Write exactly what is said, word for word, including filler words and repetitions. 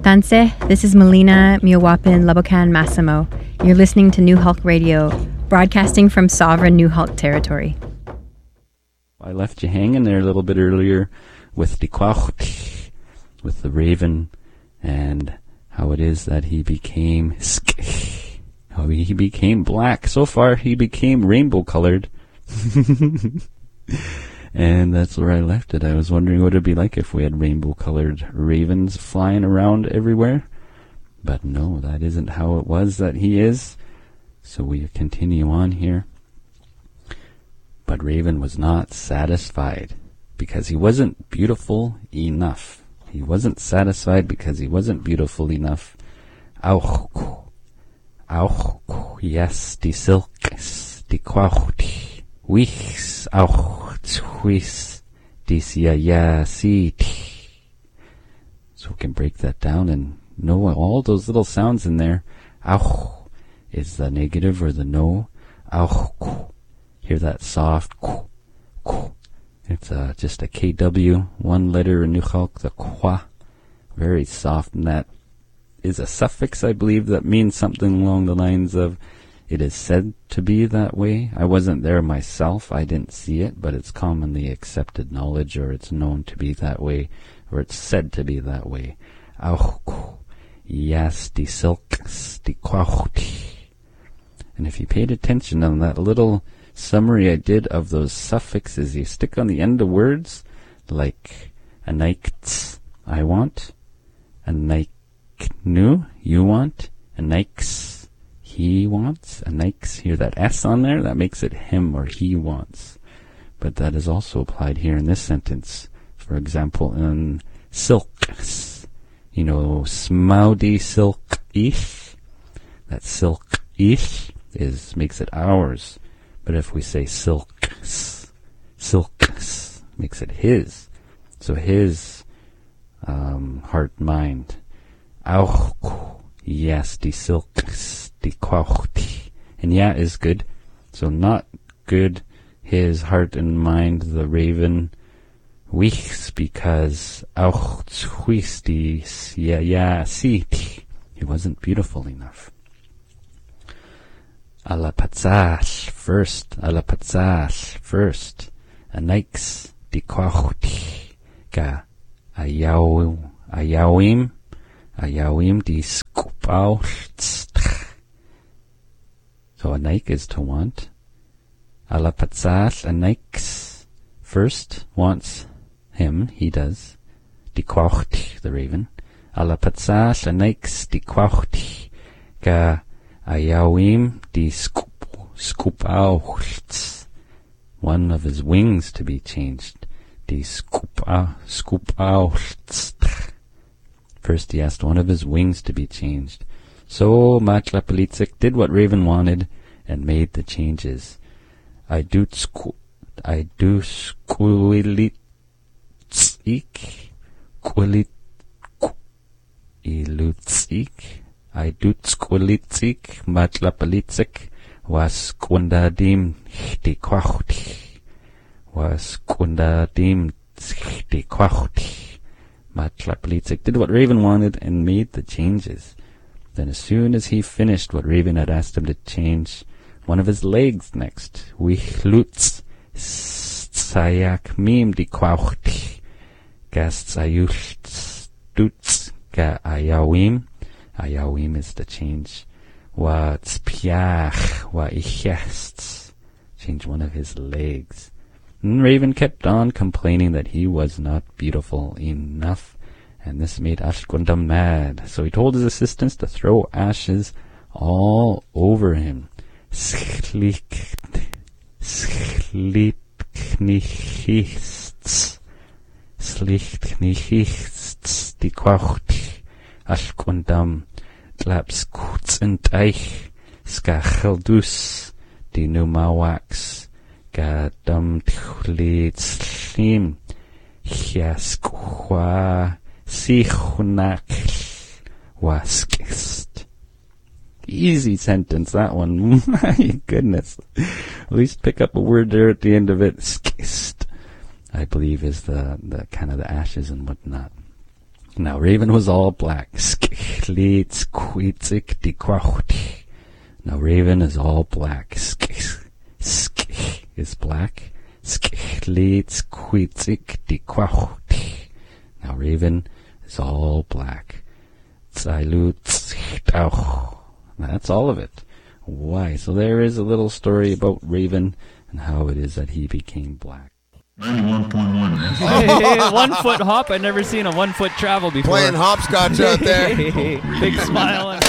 Tanse, this is Melina Miawapin Labokan Massimo. You're listening to New Hulk Radio, broadcasting from sovereign New Hulk territory. I left you hanging there a little bit earlier with the Quacht, with the raven, and how it is that he became how he became black. So far, he became rainbow colored. And that's where I left it. I was wondering what it'd be like if we had rainbow-colored ravens flying around everywhere. But no, that isn't how it was that he is. So we continue on here. But Raven was not satisfied because he wasn't beautiful enough. He wasn't satisfied because he wasn't beautiful enough. Auch, auch, yes, die Silkes, die Quaucht. Wichs auch twis dis ya ya seat. So we can break that down and know all those little sounds in there. Auch is the negative or the no. Auch. Hear that soft. It's uh, just a K W, one letter in New Hulk, the kwa. Very soft, and that is a suffix, I believe, that means something along the lines of it is said to be that way. I wasn't there myself. I didn't see it, but it's commonly accepted knowledge, or it's known to be that way, or it's said to be that way. Auch, yes, die silks, die quaucht. And if you paid attention on that little summary I did of those suffixes you stick on the end of words, like a nikts, I want, a niknu, you want, a nikes, he wants, a nikes, hear that S on there, that makes it him or he wants. But that is also applied here in this sentence. For example, in silks, you know, smaudi silk ish, that silk ish is, makes it ours. But if we say silks, silks, makes it his. So his um, heart, mind. Auch, yes, die silks, die quaucht. And yeah is good. So not good, his heart and mind, the raven. Wichs, because auch twistis, yeah, yeah, sieht. He wasn't beautiful enough. Alapatzas, first, alapatzas, first. Anix, die quaucht. Ga, ayawim, ayawim, ayawim, die skupaucht. So a nike is to want. Alapatzas, a nix, first, wants him, he does. Die quaucht, the raven. Alapatzas, a nix, die quaucht. Ga, ayawim, die skup, skupaucht. One of his wings to be changed. Die skupa, skupaucht. First he asked one of his wings to be changed. So Matlapalitzik did what Raven wanted and made the changes. I do sku, I do squilitzik, quilitzik, ilutzik, I do squilitzik, Matlapalitzik, was kundadim die quaucht, was kundadim die quaucht. Matlapalitzik did what Raven wanted and made the changes. Then as soon as he finished what Raven had asked him to change, one of his legs next, Wichlutz, Sayak mim die quaucht, Gast sayucht, Dutz, Ga ayawim, ayawim is the change, Wa tzpiach, Wa ichest, change one of his legs. And Raven kept on complaining that he was not beautiful enough, and this made Ashkunda mad. So he told his assistants to throw ashes all over him. Schlicht, schlichnichts, schlichnichts, die quaucht, Ashkundam, tlapskutzenteich, skacheldus, die numawax, gadam tchlitzlim, chiaskwa, sichunach, waskist. Easy sentence, that one. My goodness. At least pick up a word there at the end of it. Skist, I believe, is the, the kind of the ashes and whatnot. Now Raven was all black. Now Raven is all black. Is black. Now Raven is all black. That's all of it. Why? So there is a little story about Raven and how it is that he became black. ninety-one point one. Hey, one foot hop. I've never seen a one foot travel before. Playing hopscotch out there. Big smile. And